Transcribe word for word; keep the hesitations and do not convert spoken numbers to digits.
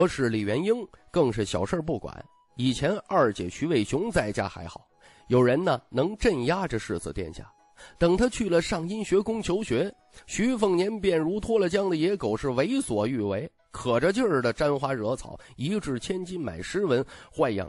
是李元英更是小事不管。以前二姐徐渭雄在家还好，有人呢能镇压着世子殿下。等他去了上阴学宫求学，徐凤年便如脱了缰的野狗，是为所欲为，可着劲儿的沾花惹草，一掷千金买诗文，豢养